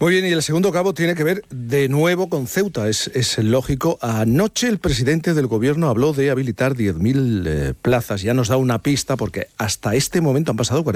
Muy bien, y el segundo cabo tiene que ver de nuevo con Ceuta. Es lógico. Anoche el presidente del gobierno habló de habilitar 10.000 plazas. Ya nos da una pista porque hasta este momento han pasado